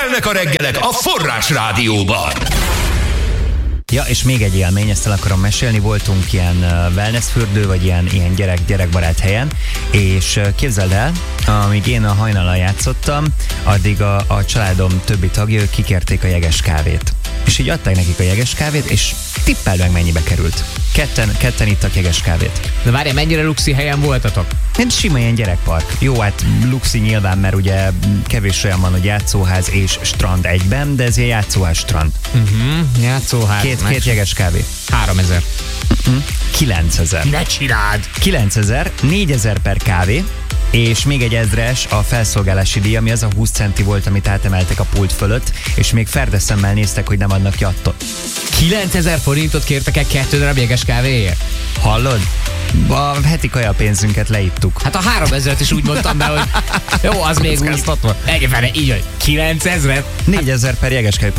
Kellenek a reggelek a Forrás Rádióban. Ja, és még egy élmény, ezt el akarom mesélni. Voltunk ilyen wellness fürdő, vagy ilyen gyerekbarát helyen, és képzeld el, amíg én a hajnalon játszottam, addig a családom többi tagja, ők kikérték a jeges kávét. És így adták nekik a jeges kávét, és tippeld meg, mennyibe került. Ketten ittak jeges kávét. De várjál, mennyire luxi helyen voltatok? Nem sima ilyen gyerekpark. Jó, hát luxi nyilván, mert ugye kevés olyan van, hogy játszóház és strand egyben, de ez ilyen játszóház strand. Játszóház. Két jeges kávé. 3000. 9000. Ne csináld! 9000, 4000 per kávé, és még egy 1000-es a felszolgálási díj, ami az a 20 centi volt, amit átemeltek a pult fölött, és még ferdeszemmel néztek, hogy nem adnak jattot. 9000 forintot kértek el 2 darab jeges kávéért? Hallod? A heti kajapénzünket leittuk. Hát a 3000-et is úgy mondtam be, hogy jó, az még úgy. Egyébként így, hogy 9000-et? 4000 per jeges kávé,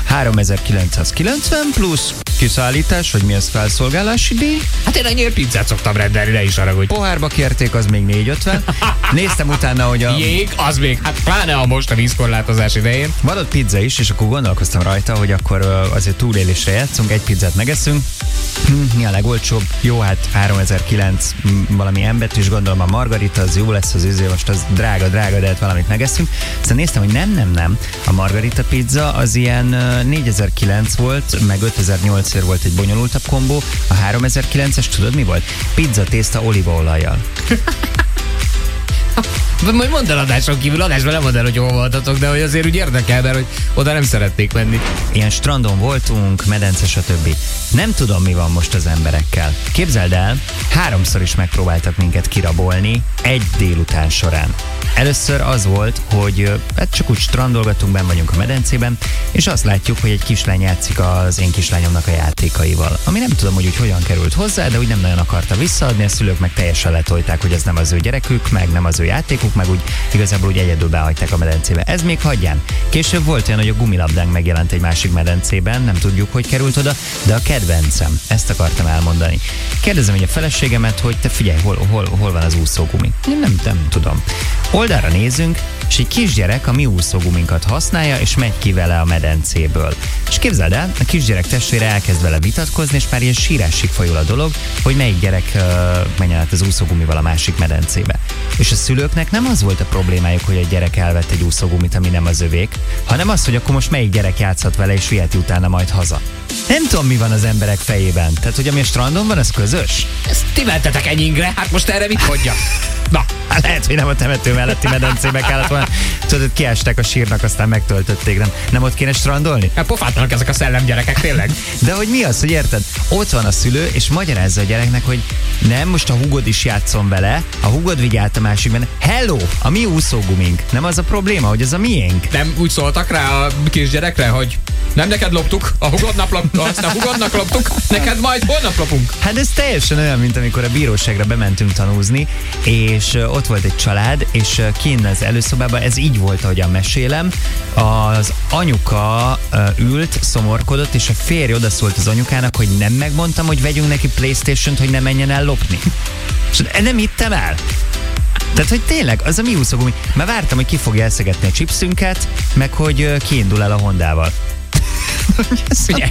3990 plusz kiszállítás, hogy mi az felszolgálási díj. Hát én annyiért pizzát szoktam rendelni, ne is haragudj. Pohárba kérték, az még 450. Néztem utána, hogy a... Jég, az még, hát pláne a most a vízkorlátozás idején. Van ott pizza is, és akkor gondolkoztam rajta, hogy akkor azért túlélésre játszunk, egy pizzát megeszünk. Mi a legolcsóbb? Jó, hát 3009 valami embetűs, gondolom a margarita, az jó lesz, az üzé, most az drága, de hát valamit megeszünk. Aztán néztem, hogy nem. A margarita pizza az ilyen 4009 volt, meg 5008-ért volt egy bonyolultabb kombó. A 3009-es tudod mi volt? Pizza tészta olívaolajjal. Majd mondd el adáson kívül, adásban nem mondd el, hogy hol voltatok, de hogy azért úgy érdekel, mert hogy oda nem szeretnék menni. Ilyen strandon voltunk, medence, stb. Nem tudom, mi van most az emberekkel. Képzeld el, 3-szor is megpróbáltak minket kirabolni egy délután során. Először az volt, hogy hát csak úgy strandolgatunk, benn vagyunk a medencében, és azt látjuk, hogy egy kislány játszik az én kislányomnak a játékaival. Ami nem tudom, hogy úgy hogyan került hozzá, de úgy nem nagyon akarta visszaadni, a szülők meg teljesen letolták, hogy ez nem az ő gyerekük, meg nem az ő játékuk, meg úgy igazából úgy egyedül behagyták a medencébe. Ez még hagyján. Később volt olyan, hogy a gumilabdánk megjelent egy másik medencében, nem tudjuk, hogy került oda, de a kedvencem, ezt akartam elmondani. Kérdezem, hogy a feleségemet, hogy te figyelj, hol van az úszógumi? Én nem tudom. Oldalra nézünk, és egy kisgyerek a mi úszóguminkat használja, és megy ki vele a medencéből. És képzeld el, a kisgyerek testvére elkezd vele vitatkozni, és már ilyen sírásig folyul a dolog, hogy melyik gyerek menjen át az úszógumival a másik medencébe. És a szülőknek nem az volt a problémájuk, hogy egy gyerek elvett egy úszógumit, ami nem az övék, hanem az, hogy akkor most melyik gyerek játszhat vele, és viheti utána majd haza. Nem tudom, mi van az emberek fejében. Tehát, hogy ami a strandon van, az közös? Ezt ti mentetek enyingre, hát most erre mit mondjak? Na, lehet, hogy nem a temető melletti medencébe kellett volna. Tudod, kiásták a sírnak, aztán megtöltötték. Nem ott kéne strandolni? Hát pofátlanak ezek a szellemgyerekek, tényleg. De hogy mi az, hogy érted? Ott van a szülő, és magyarázza a gyereknek, hogy nem, most a húgod is játszon vele, a húgod vigyált a másikben. Hello, a mi úszógumink. Nem az a probléma, hogy az a miénk. Nem úgy szóltak rá a kisgyerekre, hogy nem neked loptuk, a húgodnak loptuk, neked majd holnap lopunk. Hát ez teljesen olyan, mint amikor a bíróságra bementünk tanúzni, és ott volt egy család, és kint az előszobában, ez így volt, ahogyan mesélem, az anyuka ült, szomorkodott, és a férj odaszólt az anyukának, hogy nem megmondtam, hogy vegyünk neki PlayStation-t, hogy ne menjen el lopni. És nem hittem el. Tehát, hogy tényleg, az a mi úszógumi. Már vártam, hogy ki fogja elszegetni a chipsünket, meg hogy kiindul el a Hondával. Figyelj!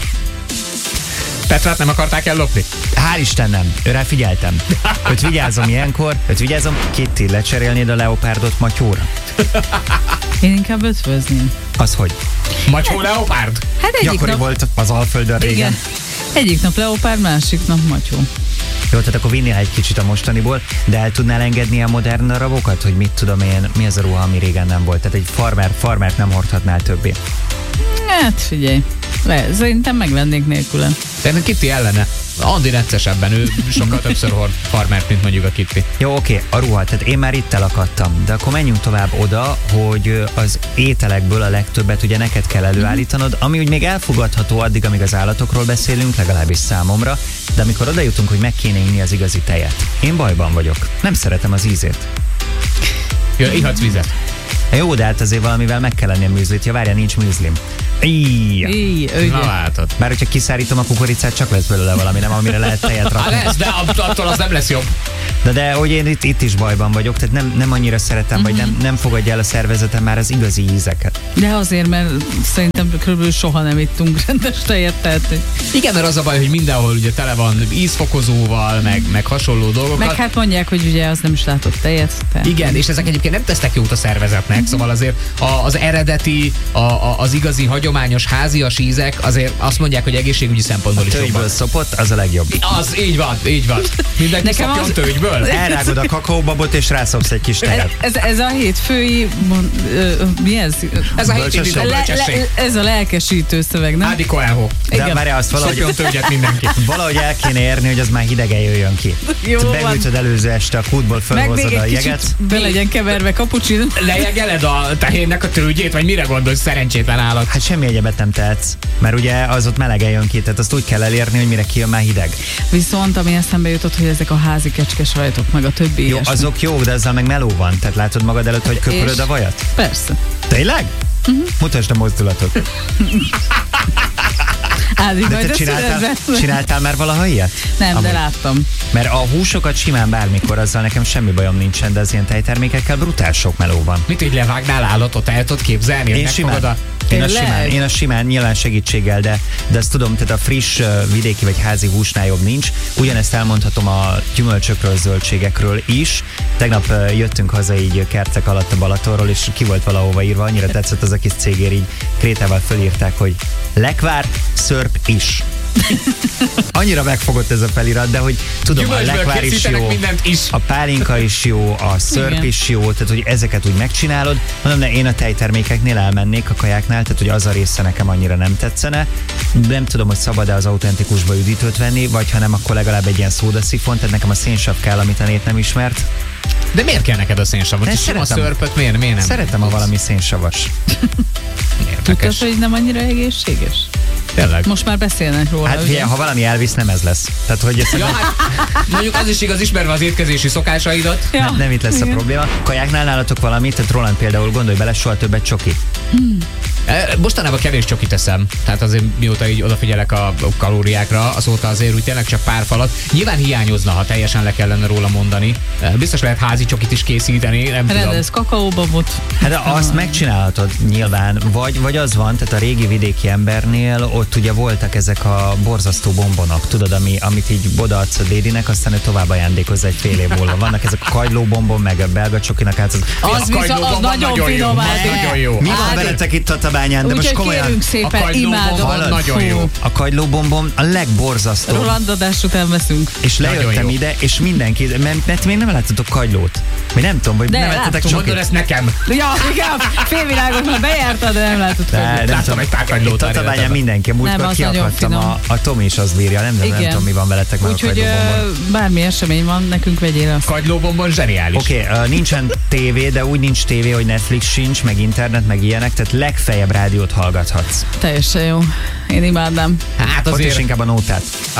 Petrát nem akarták ellopni? Hál' Isten nem, őrá figyeltem. Őt vigyázom ilyenkor, Kitty, lecserélnéd a leopárdot Matyóra? Én inkább ötvözném. Az hogy? Matyó leopárd? Hát egyik Gyakori nap... volt az Alföldön régen. Igen. Egyik nap leopárd, másik nap matyó. Jó, tehát akkor vinnél egy kicsit a mostaniból, de el tudnál engedni a modern darabokat, hogy mit tudom én, mi az a ruha, ami régen nem volt? Tehát egy farmert nem hordhatnál többé. Hát figyelj, szerintem megvennék nélküle. De Kitty ellene. Andi neccesebben, ő sokkal többször hord farmert, mint mondjuk a Kitty. Jó, oké, a ruha, tehát én már itt elakadtam, de akkor menjünk tovább oda, hogy az ételekből a legtöbbet ugye neked kell előállítanod, ami úgy még elfogadható addig, amíg az állatokról beszélünk, legalábbis számomra, de amikor oda jutunk, hogy meg kéne inni az igazi tejet. Én bajban vagyok. Nem szeretem az ízét. Ja, ihatsz vizet. Jó, de hát azért valamivel meg kell lenni a műzlit. Ja, várjál, nincs műzlim. Na látod. Bár hogyha kiszárítom a kukoricát, csak lesz belőle valami, nem amire lehet tejet rakni. Lesz, de attól az nem lesz jobb. De hogy én itt is bajban vagyok, tehát nem annyira szeretem, vagy nem fogadja el a szervezetem már az igazi ízeket. De azért, mert szerintem körülbelül soha nem ittunk rendes tejet, tehát... Igen, mert az a baj, hogy mindenhol ugye tele van ízfokozóval, meg hasonló dolgokat. Meg hát mondják, hogy ugye az nem is látott tejet. Tehát... Igen, és ezek egyébként nem tesznek jót a szervezetnek, szóval azért az eredeti, az igazi, hagyományos, házias ízek azért azt mondják, hogy egészségügyi szempontból is Tölgyből szopott, az a legjobb. Az, így van. Mindenki szopjon tölgyből. Elrágod a kakaóbabot, és rászopsz egy kis tejet. Ez a hétfői... mi ez? Ez a hétfői bölcsesség. Ez a lelkesítő szöveg, nem? Ádi Coelho. De várjál, azt Szopjon tölgyet mindenki. valahogy el kéne érni, hogy az már hidegen jöjjön ki. Jó van. Beütöd előző este a kútból, fölhozod a jeget. Be legyen keverve kapucsin. Lejegeled a tehénnek a tölgyét, vagy mire gondolsz, szerencsétlen állat? Hát semmi egyebet nem tehetsz, mert ugye az ott melegen jön ki, tehát azt úgy kell elérni, hogy mire kijön, már hideg. Viszont ami eszembe jutott, hogy ezek a házi kecskes vajtok, meg a többi Jó, ilyesmi. azok jók, de ezzel meg meló van, tehát látod magad előtt, hogy köpöröd a vajat? Persze. Tényleg? Mutasd a mozdulatot. Ádi, De majd te ezt csináltál már valaha ilyet? Nem, Amúgy. de láttam. Mert a húsokat simán bármikor, azzal nekem semmi bajom nincsen, de az ilyen tejtermékekkel brutál sok meló van. Mit, hogy levágnál állatot, el tudod képzelni? Én simán. Én a simán, nyilván segítséggel, de azt tudom, tehát a friss vidéki vagy házi húsnál jobb nincs. Ugyanezt elmondhatom a gyümölcsökről, zöldségekről is. Tegnap jöttünk haza így kertek alatt a Balatonról, és ki volt valahova írva, annyira tetszett az a kis cégér, így krétával fölírták, hogy lekvár, szörp is. Annyira megfogott ez a felirat, de hogy tudom, a lekvár is jó, a pálinka is jó, a szörp is jó, tehát hogy ezeket úgy megcsinálod. Mondom, de én a tejtermékeknél elmennék, a kajáknál, tehát hogy az a része nekem annyira nem tetszene. Nem tudom, hogy szabad-e az autentikusba üdítőt venni, vagy ha nem, akkor legalább egy ilyen szódaszifon, tehát nekem a szénsav kell, amit a nét nem ismert. De miért kell neked a szénsavot? És a szörpöt miért nem? Szeretem, ha valami szénsavas. Tudod, hogy nem annyira egészséges? Tényleg. Most már beszélnek róla. Hát figyelj, ha valami elvisz, nem ez lesz. Tehát, hogy Ja, hát mondjuk az is igaz, ismerve az étkezési szokásaidat. Ja, nem itt lesz igen. a probléma. Kajáknál nálatok valamit, tehát Roland például gondolj bele, soha többet csoki. Mostanában kevés csokit teszem, tehát azért mióta így odafigyelek a kalóriákra, azóta azért úgy tényleg csak pár falat. Nyilván hiányozna, ha teljesen le kellene róla mondani. Biztos lehet házi csokit is készíteni, nem tudom. Rendez kakaóbabot. Hát de azt megcsinálhatod nyilván, vagy az van, tehát a régi vidéki embernél ott ugye voltak ezek a borzasztó bombonok, tudod, amit így odaadsz a dédinek, aztán ő tovább ajándékozza egy fél év múlva. Vannak ezek a kagylóbombon, meg a belga csokinak, hát Az nagyon finom, nagyon jó. Mi van veletek itt a Tatabányán, de most Úgyhogy komolyan. kérünk szépen, A kagylóbombon imádom. nagyon jó. A kagylóbombom a legborzasztóbb. Roland adás után veszünk. És lejöttem ide, és mindenki, mert még nem láttatok kagylót. Mi nem tudom, vagy De nem láttatok láttunk. Mondod csokit. ezt nekem. Ja, igen, félvilágot már bejártad, de nem látod. Nem Láttam tudom, egy pár kagylót itt már Tatabányán életemben. mindenki. Múltkor Nem, az nagyon kiakadtam, finom. a Tomi is azt bírja, nem tudom, mi van veletek már a Úgyhogy kagylóbombon. bármi esemény van, nekünk vegyél azt. Kagylóbombon zseniális. Oké, nincsen tévé, de úgy nincs tévé, hogy Netflix sincs, meg internet, meg ilyenek, tehát legfeljebb rádiót hallgathatsz. Teljesen jó. Én imádnám. Hát Ott is azért, inkább a nótát.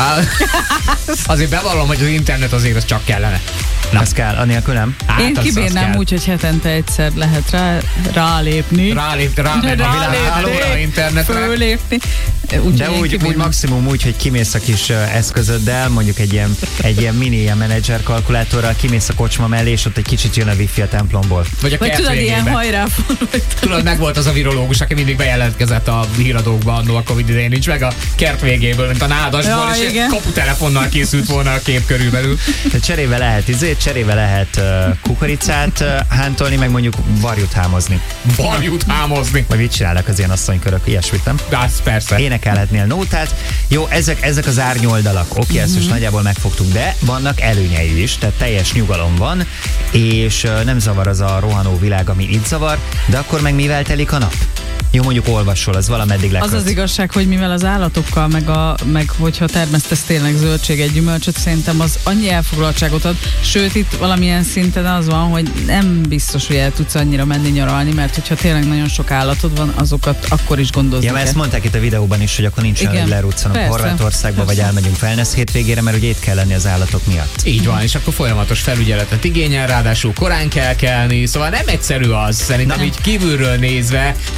azért bevallom, hogy az internet azért az csak kellene. Ez kell, anélkül nem. Hát Én az kibírnám kell. úgy, hogy hetente egyszer lehet rálépni. Rámenni a világhálóra, internetre. Fölépni. De úgy maximum úgy, hogy kimész a kis eszközöddel, mondjuk egy ilyen mini ilyen menedzser kalkulátorral, kimész a kocsma mellé, és ott egy kicsit jön a wifi a templomból. Vagy a Vagy kert tudod, ilyen végébe. hajráforult. Tudod, meg volt az a virológus, aki mindig bejelentkezett a híradókba annó a Covid idején, nincs meg a kert végéből, mint a nádasból, Ja, és igen. kaputelefonnal készült volna a kép körülbelül. De cserébe lehet kukoricát hántolni, meg mondjuk varjút hámozni. Varjút hámozni. Vagy mit csinálnak az ilyen asszonykörök, ilyesmit, nem? De az persze. Énekelhetnél nótát. Jó, ezek az árnyoldalak. Oké, ezt most nagyjából megfogtuk, de vannak előnyei is, tehát teljes nyugalom van, és nem zavar az a rohanó világ, ami itt zavar, de akkor meg mivel telik a nap? Jó, mondjuk olvasol, az valameddig Az leköt. az igazság, hogy mivel az állatokkal, meg hogyha termesztesz tényleg zöldséget, gyümölcsöt, szerintem az annyi elfoglaltságot ad, sőt itt valamilyen szinten az van, hogy nem biztos, hogy el tudsz annyira menni nyaralni, mert hogyha tényleg nagyon sok állatod van, azokat akkor is gondozni Ja, mert ezt kell. mondták itt a videóban is, hogy akkor nincs olyan, Igen. hogy leruccanunk Persze. Horvátországba, vagy Persze. elmegyünk wellness hétvégére, mert ugye itt kell lenni az állatok miatt. Így van, és akkor folyamatos felügyeletet igényel, ráadásul korán kell kelni, szóval nem egyszerű az, szerintem így kívülről nézve, nyugisabbnak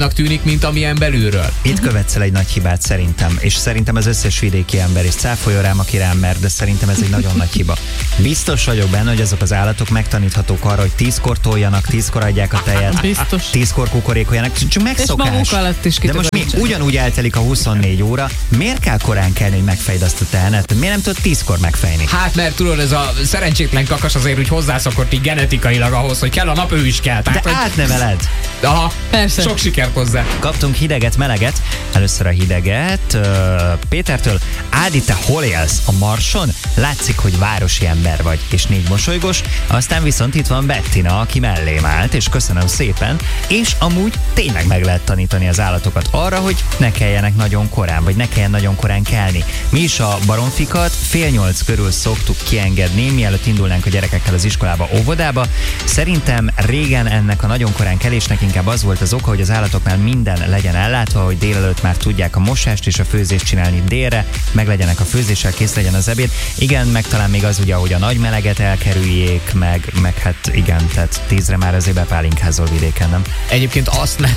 nagyobbnak tűnik, mint amilyen belülről. Itt követsz el egy nagy hibát szerintem, és szerintem az összes vidéki ember is cáfolja rám, aki rám mer, de szerintem ez egy nagyon nagy hiba. Biztos vagyok benne, hogy azok az állatok megtaníthatók arra, hogy 10-kor toljanak, 10-kor adják a tejet, Biztos. 10-kor kukorékoljanak, csak megszokás. És maguk alatt is de most mi ugyanúgy eltelik a 24 óra, miért kell korán kelni, hogy megfejd azt a tehenet? Miért nem tudod 10-kor megfejni? Hát mert tudod, ez a szerencsétlen kakas azért úgy hozzászokott így genetikailag ahhoz, hogy kell a nap, ő is kell. Tehát, De átneveled. Aha, Persze. sok sikert hozzá. Kaptunk hideget, meleget. Először a hideget Pétertől. Ádi, te hol élsz? A Marson? Látszik, hogy városi ember vagy, és 4 mosolygos. Aztán viszont itt van Bettina, aki mellém állt, és köszönöm szépen. És amúgy tényleg meg lehet tanítani az állatokat arra, hogy ne keljenek nagyon korán, vagy ne kelljen nagyon korán kelni. Mi is a baromfikat 7:30 körül szoktuk kiengedni, mielőtt indulnánk a gyerekekkel az iskolába, óvodába. Szerintem régen ennek a nagyon korán kelésnek inkább az volt az oka, hogy az állatoknál minden legyen ellátva, hogy délelőtt már tudják a mosást és a főzést csinálni délre, meg legyenek a főzéssel, kész legyen az ebéd. Igen, meg talán még az ugye, hogy a nagy meleget elkerüljék, meg hát igen, tehát 10-re már azért bepálinkázol vidéken, nem? Egyébként azt nem.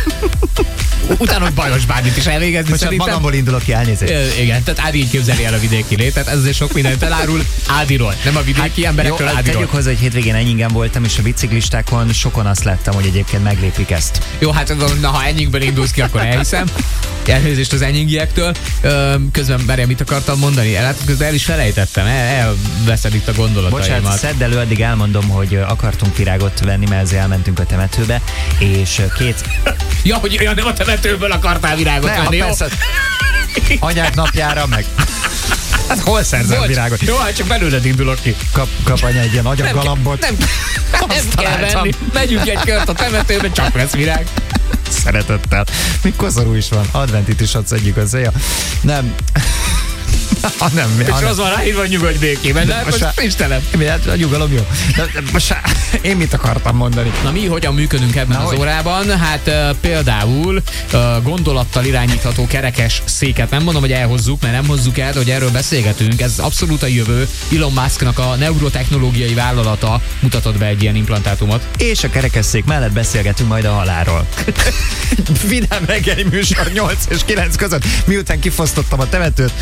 Utána, hogy Bajos Bárdit is elvégezni Most szerintem. magamból indulok ki, elnézést. Igen, tehát Ádi így képzeli el a vidéki létet, ez azért sok mindent elárul Ádiról, nem a vidéki emberekről, Jó, Ádiról. tegyük hozzá, hogy hétvégén Enyingen voltam, és a biciklistákon sokon azt láttam, hogy egyébként meglépik ezt. Jó, hát na, ha Enyingből indulsz ki, akkor elhiszem. Elnézést az enyingiektől. Közben Mária, mit akartam mondani? Közben el is felejtettem, elveszed itt a gondolataimat. Bocsánat, szedd elő, addig elmondom, hogy akartunk virágot venni, mert ezért elmentünk a temetőbe, és 2... Ja, hogy nem a temetőből akartál virágot venni, jó? Persze, anyák napjára meg. Hát hol szerzel Bocs, virágot? jó, hát csak belőled indulok ki. Kap anya egy ilyen agyagalambot. Nem kell találtam. venni. Megyünk egy kört a temetőbe, csak lesz virág. Szeretettel. Még koszorú is van. Adventit is adsz egyik az éjjel. Nem. Nem. És az van ráírva, nyugodj békében, de most Istenem. A nyugalom jó. De most én mit akartam mondani? Na mi hogyan működünk ebben az órában? Hát például gondolattal irányítható kerekes széket. Nem mondom, hogy elhozzuk, mert nem hozzuk el, de hogy erről beszélgetünk. Ez abszolút a jövő. Elon Musknak a neurotechnológiai vállalata mutatott be egy ilyen implantátumot. És a kerekesszék mellett beszélgetünk majd a halálról. Vidám reggeli műsor 8 és 9 között, miután kifosztottam a temetőt.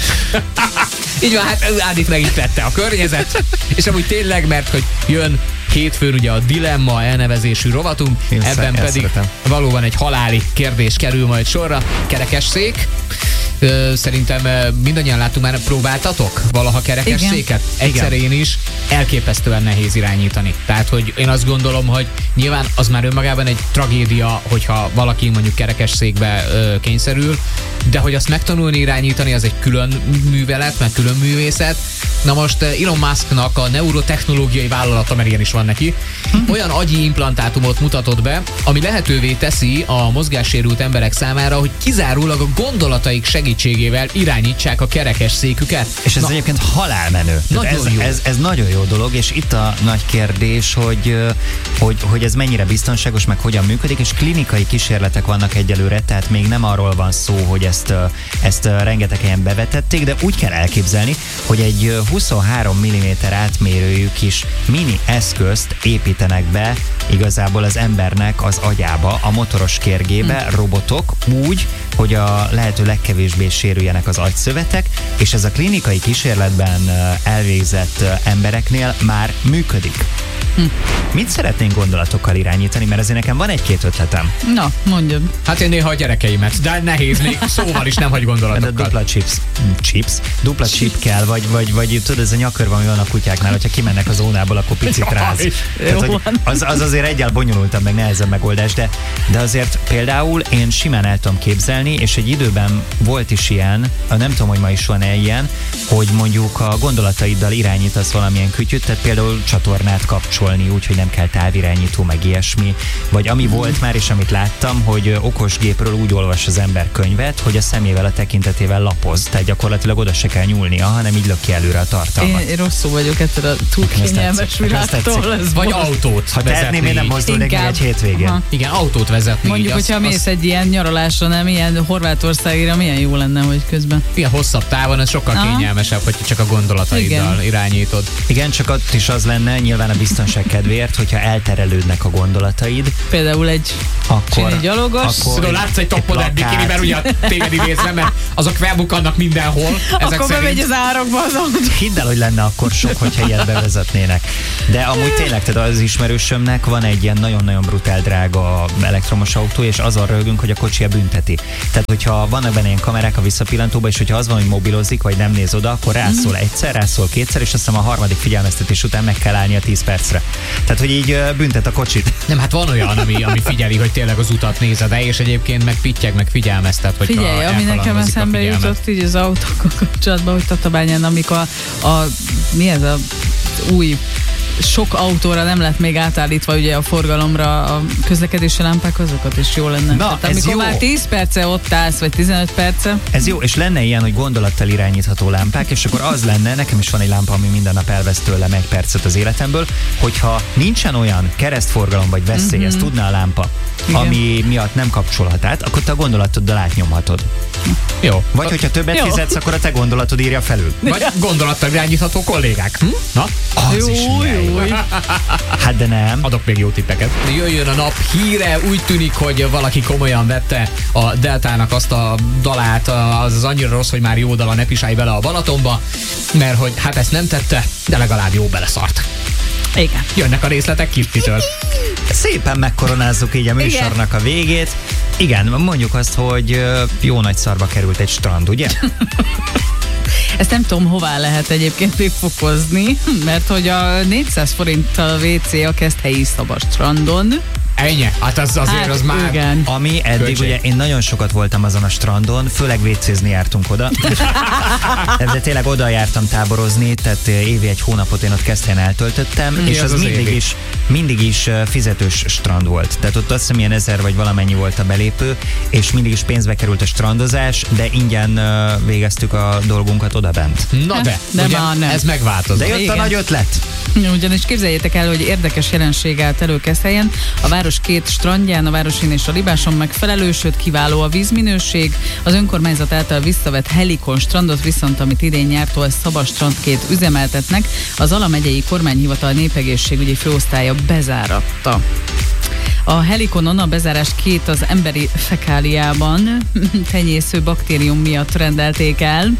Így van, hát Ádit meg itt vette a környezet, és amúgy tényleg, mert hogy jön hétfőn ugye a Dilemma elnevezésű rovatunk, ebben pedig valóban egy haláli kérdés kerül majd sorra, kerekesszék. Szerintem mindannyian láttuk már, próbáltatok valaha kerekesszéket? Egyszer én is, elképesztően nehéz irányítani. Tehát, hogy én azt gondolom, hogy nyilván az már önmagában egy tragédia, hogyha valaki mondjuk kerekesszékbe kényszerül, de hogy azt megtanulni irányítani, az egy külön művelet, meg külön művészet. Na most Elon Musknak a neurotechnológiai vállalata, mert ilyen is van neki, olyan agyi implantátumot mutatott be, ami lehetővé teszi a mozgássérült emberek számára, hogy kizárólag a gondolataik segítségével irányítsák a kerekesszéküket. És ez egyébként halálmenő. Ez nagyon jó dolog, és itt a nagy kérdés, hogy ez mennyire biztonságos, meg hogyan működik, és klinikai kísérletek vannak egyelőre, tehát még nem arról van szó, hogy ezt rengeteg helyen bevetették, de úgy kell elképzelni, hogy egy 23 mm átmérőjű kis mini eszközt építenek be igazából az embernek az agyába, a motoros kérgébe, robotok úgy, hogy a lehető legkevésbé sérüljenek az agyszövetek, és ez a klinikai kísérletben elvégzett embereknél már működik. Mit szeretnénk gondolatokkal irányítani, mert azért nekem van egy-két ötletem. Na, mondjad. Hát én néha a gyerekeimet, de nehéz, még szóval is nem hagy gondolatokkal. De dupla dupla chip kell, vagy tudod, ez a nyakörv, ami van a kutyáknál, hogyha kimennek a zónából, akkor picit ráz. Az azért egyáltalán bonyolultabb, meg nehezebb megoldás, de azért például én simán el tudom képzelni, és egy időben volt is ilyen, nem tudom, hogy ma is van-e ilyen, hogy mondjuk a gondolataiddal irányítasz valamilyen kütyüt, tehát például csatornát kapcsolni, úgyhogy nem kell távirányító, meg ilyesmi, vagy ami volt már, és amit láttam, hogy okosgépről úgy olvas az ember könyvet, hogy a szemével, a tekintetével lapoz, tehát gyakorlatilag oda se kell nyúlnia, hanem így löki előre a tartalmat. Én rosszul vagyok ettől a túl kényelmes világtól. Vagy autót ha tehetném, én nem mozdulnék meg egy hétvégén. Aha. Igen, autót vezetni. Mondjuk, hogyha mész egy ilyen nyaralásra, nem ilyen Horvátországira, milyen jó lenne, hogy közben. Igen, hosszabb távon, ez sokkal kényelmesebb, hogy csak a gondolataiddal irányítod. Igen, csak ott is az lenne, nyilván a biztonság biztonság kedvéért, hogyha elterelődnek a gondolataid, Például egy akkor gyalogos. Szóval látsz egy toppodát plakát. bikiniben, ugye téged idézve, mert azok felbukkannak mindenhol. Ezek Akkor bemegy szerint. az árokba az autó. Hidd el, hogy lenne akkor sok, hogyha ilyet bevezetnének. De amúgy tényleg, tehát az ismerősömnek van egy ilyen nagyon-nagyon brutál drága elektromos autó, és azon röhögünk, hogy a kocsia bünteti. Tehát, hogyha vannak benne ilyen kamerák a visszapillantóba, és hogyha az van, hogy mobilozik, vagy nem néz oda, akkor rászól egyszer, rászól kétszer, és azt hiszem a harmadik figyelmeztetés után meg kell állnia 10 percre. Tehát, hogy így büntet a kocsit. Nem, hát van olyan, ami figyeli, hogy tényleg az utat nézed el, és egyébként meg pittyeg, meg figyelmeztet, hogy Figyelj, ami nekem eszembe jutott így az autókkal kapcsolatban, hogy Tatabányán, amikor mi ez az új sok autóra nem lett még átállítva ugye a forgalomra a közlekedési lámpák, azokat is jó lenne. Na, tehát ez amikor jó. már 10 perce ott állsz, vagy 15 perce. Ez jó, és lenne ilyen, hogy gondolattal irányítható lámpák, és akkor az lenne, nekem is van egy lámpa, ami minden nap elvesz tőlem 1 percet az életemből, hogyha nincsen olyan keresztforgalom vagy veszély, ezt tudná a lámpa, Igen. ami miatt nem kapcsolhat át, akkor te a gondolatoddal átnyomhatod. Jó. Vagy hogyha többet Jó. fizetsz, akkor a te gondolatod írja felül. Vagy gondolattal irányítható kollégák. Na, Az is milyen jó. Hát de nem. adok még jó tippeket. Jöjjön a nap híre, úgy tűnik, hogy valaki komolyan vette a Deltának azt a dalát, az annyira rossz, hogy már jó dala, ne pisálj bele a Balatonba, mert hogy hát ezt nem tette, de legalább jó beleszart. Igen. Jönnek a részletek Kittitől. Szépen megkoronázzuk így a műsornak a végét. Igen, mondjuk azt, hogy jó nagy szarba került egy strand, ugye? Ezt nem tudom, hová lehet egyébként még fokozni, mert hogy a 400 forinttal a WC a Keszthelyi Szabadstrandon. Ennyi? Hát az azért az már... igen. Ami eddig Költség. ugye én nagyon sokat voltam azon a strandon, főleg WC-zni jártunk oda. De tényleg oda jártam táborozni, tehát évi 1 hónapot én ott Keszthelyen eltöltöttem, Mi és az az az évi? mindig is fizetős strand volt. Tehát ott azt hiszem ilyen 1000 vagy valamennyi volt a belépő, és mindig is pénzbe került a strandozás, de ingyen végeztük a dolgunkat oda bent. Na de De ugye, már nem. ez megváltozott. De jött a Igen. nagy ötlet. Ugyanis képzeljétek el, hogy érdekes jelenség állt elő Keszthelyen. A város 2 strandján, a Városin és a Libáson megfelelő, sőt kiváló a vízminőség. Az önkormányzat által visszavett Helikon strandot viszont, amit idén nyártól Szabadstrandként üzemeltetnek, az Ala megyei kormányhivatal népegészségügyi főosztálya bezáratta. A Helikonon a bezárást 2 az emberi fekáliában tenyésző baktérium miatt rendelték el.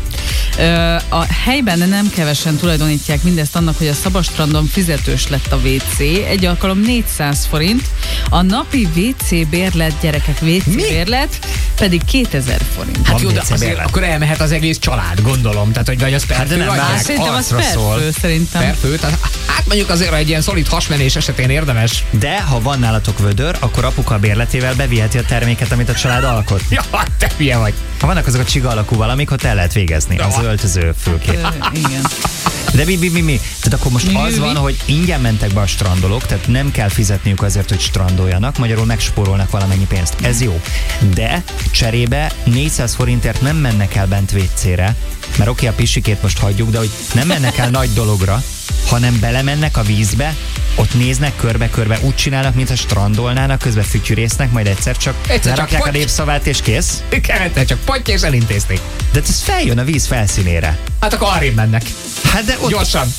A helyben nem kevesen tulajdonítják mindezt annak, hogy a Szabadstrandon fizetős lett a WC. Egy alkalom 400 forint, a napi WC bérlet, gyerekek WC bérlet pedig 2000 forint. Hát Van jó, de WC azért bérlet. akkor elmehet az egész család, gondolom. Tehát, hogy vagy az per Hát de fő nem adják? más. Szerintem az arcra per szól. fő, szerintem. Per fő, tehát, hát mondjuk azért egy ilyen szolid hasmenés esetén érdemes. De ha van nálatok vödör, akkor apuka a bérletével beviheti a terméket, amit a család alkot. Ja, te hülye vagy. Ha vannak azok a csiga alakú valamik, ott el lehet végezni. Az öltöző fülkét. Igen. De mi? Tehát akkor most Mi? az van, hogy ingyen mentek be a strandolók, tehát nem kell fizetniük azért, hogy strandoljanak, magyarul megspórolnak valamennyi pénzt. Ez jó. De cserébe 400 forintért nem mennek el bent WC-re, mert oké, a pisikét most hagyjuk, de hogy nem mennek el nagy dologra, hanem belemennek a vízbe, ott néznek körbe-körbe, úgy csinálnak, mintha strandolnának, közben fütyürésznek, majd egyszer csak Egyszer csak lerakják a poty. népszavát és kész. Kerettel csak potty és elintézték. De ez feljön a víz felszínére. Hát akkor arrébb mennek. Hát de ott Gyorsan.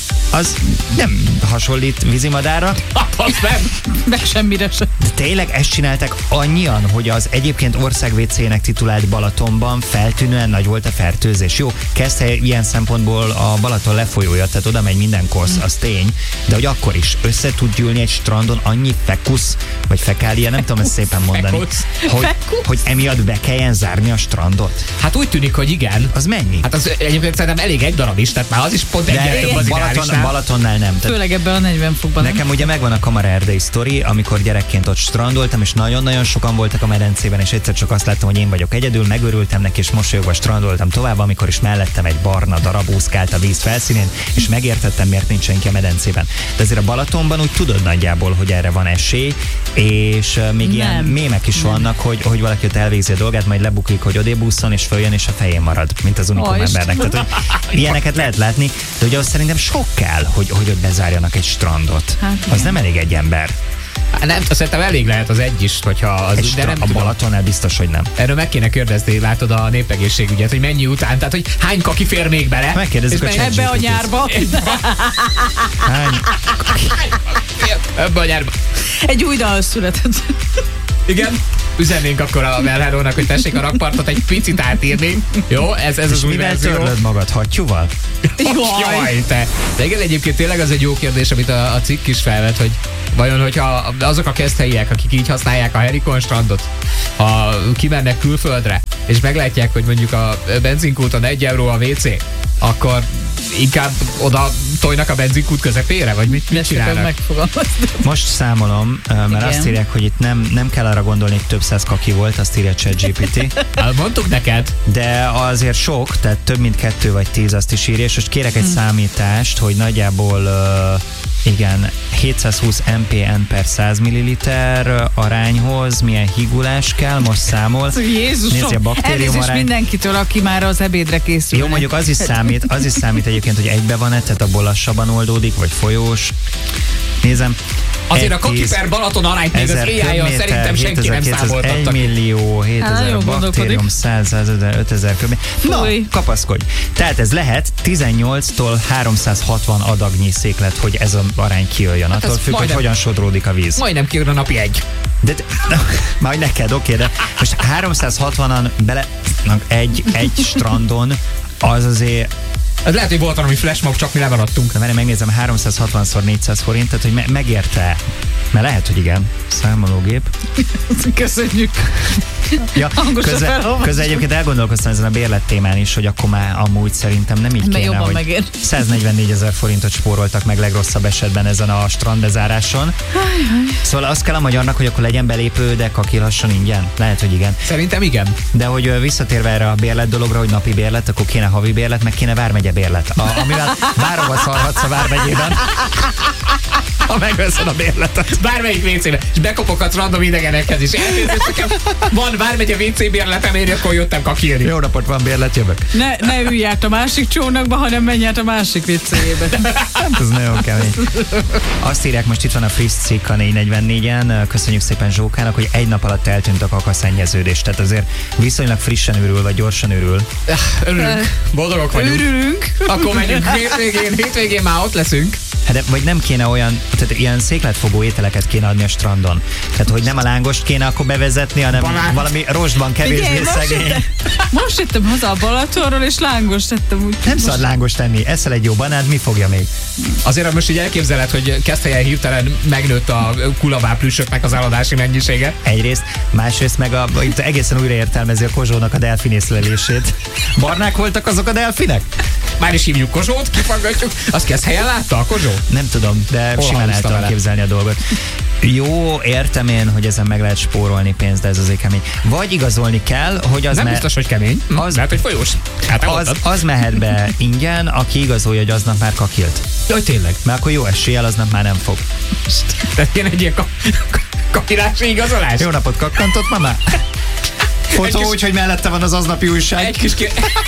az nem hasonlít vízimadárra. Hát az nem. Meg semmire sem. De tényleg ezt csináltak annyian, hogy az egyébként ország WC-nek titulált Balatonban feltűnően nagy volt a fertőzés. Jó, Keszthely ilyen szempontból a Balaton lefolyója, tehát oda megy minden kosz, az tény, de hogy akkor is össze tud gyűlni egy strandon annyi fekusz, vagy fekália, nem tudom ezt szépen mondani, Fekusz. hogy emiatt be kelljen zárni a strandot. Hát úgy tűnik, hogy igen. Az mennyi? Hát az egyébként szerintem elég egy darab is, tehát már az is pont egyre több az ideálisnál. Balatonnál nem. Tehát Főleg ebben a 40 fokban. nekem ugye megvan a Kamara-erdei sztori, amikor gyerekként ott strandoltam, és nagyon-nagyon sokan voltak a medencében, és egyszer csak azt láttam, hogy én vagyok egyedül, megörültem neki, és mosolyogva strandoltam tovább, amikor is mellettem egy barna darab úszkált a víz felszínén, és megértettem, miért nincs senki a medencében. De azért a Balatonban úgy tudod nagyjából, hogy erre van esély, és még ilyen mémek is vannak, hogy valaki ott elvégzi a dolgát, majd lebukik, hogy odébúszon, és följön, és a fején marad, mint az unikum Ó, embernek. Tehát, hogy ilyeneket lehet látni, de ugye az szerintem sok kell, hogy ott bezárjanak egy strandot. Hát Az nem elég egy ember. Nem, szerintem elég lehet az egy is, hogyha az, de nem a tudom. Balatonnál biztos, hogy nem. Erről meg kéne kérdezni, látod a népegészségügyet, hogy mennyi után, tehát hogy hány kaki fér még bele. Megkérdezzük És a Ebbe a nyárba. Hány? Ebbe a nyárba. Egy új dal született. Igen. Üzennénk akkor a Melhárónak, hogy tessék a rakpartot egy picit átírni. Jó, ez És az új mivel verzió. törlöd magad? Hattyúval? Jaj, te. De igen, egyébként tényleg az egy jó kérdés, amit a cikk is felvet, hogy vajon, hogyha azok a keszthelyiek, akik így használják a Herikon strandot, ha kimennek külföldre, és meglátják, hogy mondjuk a benzinkúton 1 euró a WC, akkor inkább oda tojnak a benzinkút közepére, vagy mit csinálnak? Megfogalmaztam. Most számolom, mert Igen. azt írják, hogy itt nem kell arra gondolni, hogy több száz kaki volt, azt írja ChatGPT. Mondtuk neked. De azért sok, tehát több mint 2 vagy 10 azt is írja, és most kérek egy számítást, hogy nagyjából igen, 720 mpn per 100 ml arányhoz milyen higulás kell, most számol. Nézd, a Jézusom, baktérium elnézést arány. mindenkitől, aki már az ebédre készül. Jó, mondjuk az is számít egyébként, hogy egybe van-e, tehát abból lassabban oldódik, vagy folyós. Nézem. Azért a 1-10 kaki per Balaton arányt még az 1000 AI-jal köbméter, szerintem senki nem 7200, számoltatta 1 ki. millió, 7000 jó baktérium, 100, 5000 köbméter. Na, Fúj. kapaszkodj. Tehát ez lehet 18-tól 360 adagnyi széklet, hogy ez az arány kijöjjön. Hát Attól ez függ, hogy majdnem- hogyan sodródik a víz. Majdnem kijön a napi 1. De majd neked, oké, de most 360-an bele egy strandon, az azért. Ez lehet, hogy volt valami flashmob, csak mi lemaradtunk. Na, várj, megnézem, 360-szor 400 forint, tehát hogy megérte. Mert lehet, hogy igen. Számológép. Köszönjük. Ja, Hangosan felolvasom. közben egyébként elgondolkoztam ezen a bérlet témán is, hogy akkor már amúgy szerintem nem így Mert kéne, jobban hogy megér. 144 000 forintot spóroltak meg legrosszabb esetben ezen a strandbezáráson. Szóval azt kell a magyarnak, hogy akkor legyen belépő, de kakilhasson ingyen. Lehet, hogy igen. Szerintem igen. De hogy visszatérve erre a bérlet dologra, hogy napi bérlet, akkor kéne havi bérlet, meg kéne vármegye bérlet. Amivel bárhova szarhatsz a vármegyében, ha megveszed a bérletet. Bármelyik WC-be, és bekopoghatsz random idegenekhez is. Elnézést, nekem van bármegye WC bérletem, én akkor jöttem kakírni. Jó napot, van bérlet, jövök. Ne ülj át a másik csónakba, hanem menj át a másik WC-jébe. Ez nagyon kemény. Azt írják, most itt van a friss cikk a 444-en, köszönjük szépen Zsókának, hogy egy nap alatt eltűnt a kakaszennyeződés. Tehát azért viszonylag frissen őrül, vagy gyorsan őrül. Örülünk, boldogok vagyunk. Örülünk. Akkor megyünk hétvégén már ott leszünk. Hát de, vagy nem kéne olyan, tehát ilyen székletfogó ételeket kéne adni a strandon. Tehát, hogy nem a lángost kéne akkor bevezetni, hanem Balát. valami rostban kevésbé Figyelj, szegény. most jöttem haza a Balatonról, és lángos tettem úgy. Nem szabad lángost tenni, eszel egy jó banánt, mi fogja még? Azért most így elképzeled, hogy Keszthelyen hirtelen megnőtt a kulabá plüssöknek az eladási mennyisége. Egyrészt, másrészt meg itt egészen újra értelmezi a Kozsónak a delfinészlelését. Barnák voltak azok a delfinek? Már is hívjuk Kozsót, kifaggatjuk. Azt Keszthelyen látta a Kozsó? Nem tudom, de Hol simán el hangzta tudom vele? képzelni a dolgot. Jó, értem én, hogy ezen meg lehet spórolni pénzt, de ez azért kemény. Vagy igazolni kell, hogy az, Nem biztos, hogy kemény. Az- Lehet, hogy folyós. Hát az mehet be ingyen, aki igazolja, hogy aznap már kakilt. Jaj, tényleg. Mert akkor jó eséllyel aznap már nem fog. Tehát ilyen egy ilyen kakilási igazolás. Jó napot, kakkantott mama? Fotó úgy, hogy mellette van az aznapi újság. Egy kis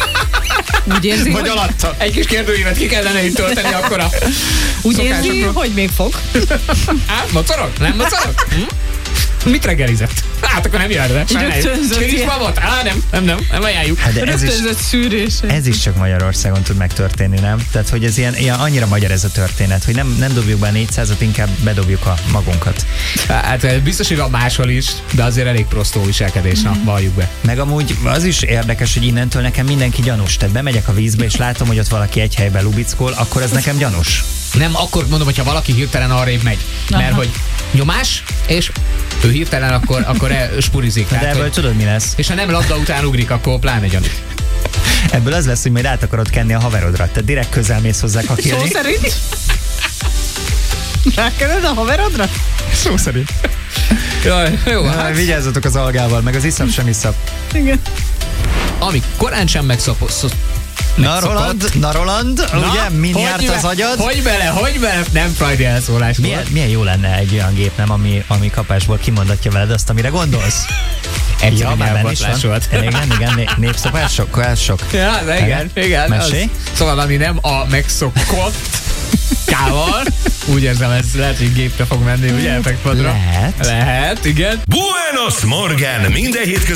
Úgy érzi, Vagy hogy, alatta. Egy kis kérdőívet ki kellene itt tölteni akkor a úgy érzi, szokásokról. hogy még fog. Mocorog? Nem mocorog? Mit reggelizett? Hát akkor nem jön be. Rögtönzött Kis ilyen. babot? Nem ajánljuk. Hát de Rögtönzött szűrés. ez is csak Magyarországon tud megtörténni, nem? Tehát, hogy ez ilyen annyira magyar ez a történet, hogy nem dobjuk be a 400-at, inkább bedobjuk a magunkat. Hát biztos, hogy van máshol is, de azért elég prostó viselkedés, na, valljuk be. Meg amúgy az is érdekes, hogy innentől nekem mindenki gyanús. Tehát bemegyek a vízbe, és látom, hogy ott valaki egy helyben lubickol, akkor ez nekem gyanús. Nem, akkor mondom, hogyha valaki hirtelen arrébb megy, mert Aha. hogy nyomás, és ő hirtelen akkor spurizik. De Tehát, ebből hogy, tudod, mi lesz? és ha nem labda után ugrik, akkor pláne gyanú. Ebből az lesz, hogy majd át akarod kenni a haverodra. Tehát direkt közel mész hozzá Szó kakilni. szerint? Rákened a haverodra? Szó szerint. Jaj, jó, hát, Vigyázzatok az algával, meg az iszap sem iszap. Igen. ami korán sem megszokott. Na Roland, ugye, min járt az agyad? Hogy bele, nem frajdi elszólás volt. Milyen jó lenne egy olyan gép, nem, ami kapásból kimondatja veled azt, amire gondolsz? Egyszerűen már benne is nyelvvatlás van. volt. Igen, népszopás sok. Ja, de igen. Mesélj? Az. Szóval, ami nem a megszokott, Kával. Úgy érzem, ez lehet, hogy gépre fog menni, ugye, effektpadra. Lehet. Lehet, igen. Buenos Morgen! Minden hétköznap